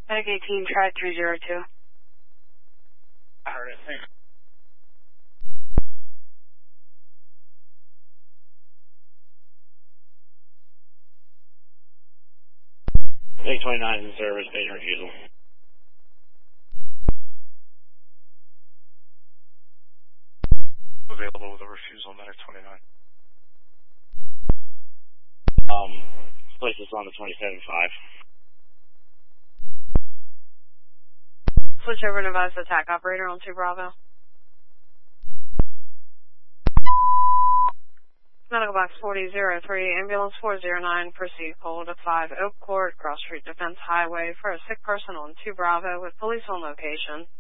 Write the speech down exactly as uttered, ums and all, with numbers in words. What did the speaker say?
Medic eighteen, try three zero two. I heard it, thanks. Medic twenty-nine is in service, patient refusal. Available with a refusal, Medic twenty-nine. Um, place this on the twenty-seven five. Switch over and advise the attack operator on two Bravo. Medical box forty oh three, ambulance four oh nine, proceed call to five Oak Court, Cross Street Defense Highway for a sick person on two Bravo with police on location.